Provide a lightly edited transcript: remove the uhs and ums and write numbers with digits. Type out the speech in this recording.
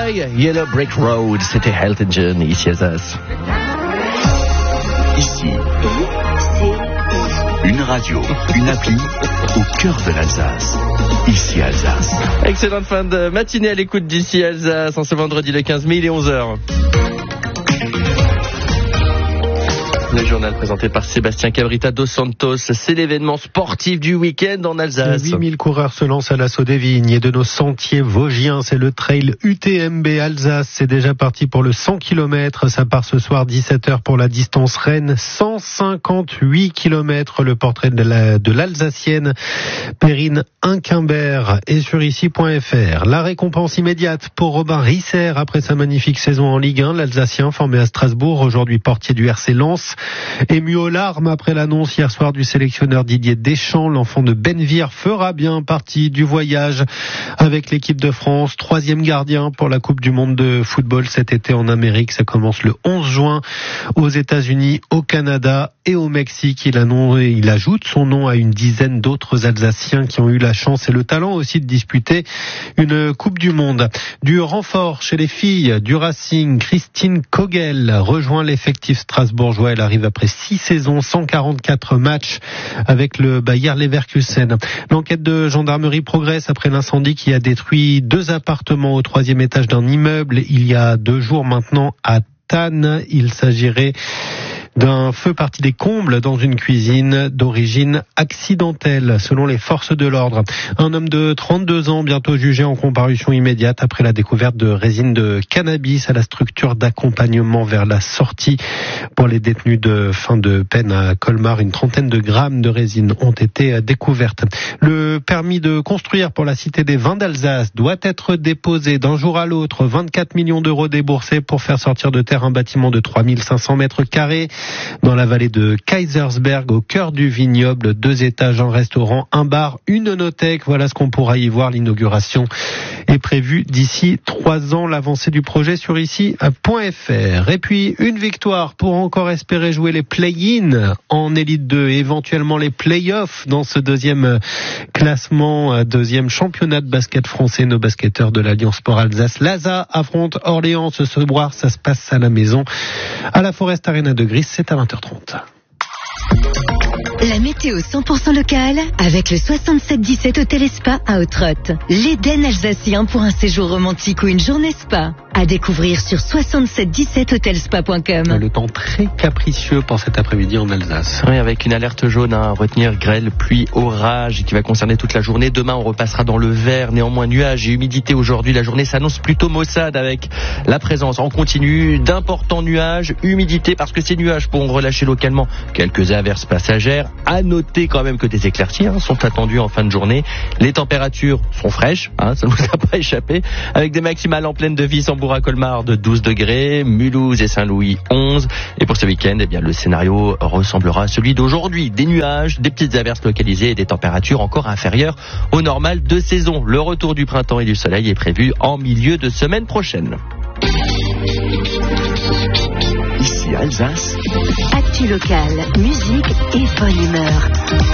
Goodbye, Yellow Brick Road. C'était Elton John, ici Alsace. Ici, une radio, une appli au cœur de l'Alsace. Ici Alsace. Excellente fin de matinée à l'écoute d'ici Alsace, en ce vendredi le 15 mai, il est 11h. Le journal présenté par Sébastien Cabrita dos Santos. C'est l'événement sportif du week-end en Alsace. 8000 coureurs se lancent à l'assaut des vignes et de nos sentiers vosgiens. C'est le trail UTMB Alsace. C'est déjà parti pour le 100 km. Ça part ce soir 17h pour la distance Rennes. 158 km. Le portrait de l'Alsacienne Perrine Inquimbert est sur ici.fr. La récompense immédiate pour Robin Risser après sa magnifique saison en Ligue 1. L'Alsacien formé à Strasbourg, aujourd'hui portier du RC Lens. Ému aux larmes après l'annonce hier soir du sélectionneur Didier Deschamps, l'enfant de Benvir fera bien partie du voyage avec l'équipe de France, 3e gardien pour la Coupe du Monde de football cet été en Amérique. Ça commence le 11 juin aux États-Unis, au Canada et au Mexique. Il ajoute son nom à une dizaine d'autres Alsaciens qui ont eu la chance et le talent aussi de disputer une Coupe du Monde. Du renfort chez les filles du Racing, Christine Kogel rejoint l'effectif strasbourgeois. Elle arrive après 6 saisons, 144 matchs avec le Bayer Leverkusen. L'enquête de gendarmerie progresse après l'incendie qui a détruit 2 appartements au 3e étage d'un immeuble il y a 2 jours maintenant à Tannes. Il s'agirait d'un feu parti des combles dans une cuisine d'origine accidentelle, selon les forces de l'ordre. Un homme de 32 ans, bientôt jugé en comparution immédiate après la découverte de résine de cannabis à la structure d'accompagnement vers la sortie. Pour les détenus de fin de peine à Colmar, une trentaine de grammes de résine ont été découvertes. Le permis de construire pour la Cité des Vins d'Alsace doit être déposé d'un jour à l'autre. 24 millions d'euros déboursés pour faire sortir de terre un bâtiment de 3500 mètres carrés. Dans la vallée de Kaisersberg, au cœur du vignoble, 2 étages, un restaurant, un bar, une nothèque. Voilà ce qu'on pourra y voir. L'inauguration est prévue d'ici 3 ans. L'avancée du projet sur ici.fr. Et puis, une victoire pour encore espérer jouer les play-in en Élite 2 et éventuellement les play-offs dans ce 2e classement, 2e championnat de basket français. Nos basketteurs de l'Alliance Sport Alsace. L'ASA affronte Orléans ce soir. Ça se passe à la maison, à la Forest Arena de Gris. C'est à 20h30. La météo 100% locale avec le 6717 Hôtel et Spa à Outrotte. L'Éden alsacien pour un séjour romantique ou une journée spa. À découvrir sur 6717hotelspa.com. Le temps très capricieux pour cet après-midi en Alsace. Oui, avec une alerte jaune à retenir, grêle, pluie, orage qui va concerner toute la journée. Demain, on repassera dans le vert. Néanmoins, nuages et humidité aujourd'hui. La journée s'annonce plutôt maussade avec la présence en continu d'importants nuages, humidité parce que ces nuages pourront relâcher localement quelques averses passagères. À noter quand même que des éclaircies sont attendues en fin de journée. Les températures sont fraîches, ça ne vous a pas échappé, avec des maximales en pleine de Wissembourg à Colmar de 12 degrés, Mulhouse et Saint-Louis 11. Et pour ce week-end, le scénario ressemblera à celui d'aujourd'hui. Des nuages, des petites averses localisées et des températures encore inférieures au normal de saison. Le retour du printemps et du soleil est prévu en milieu de semaine prochaine. Ici Alsace. Actu locale, musique et bonne humeur.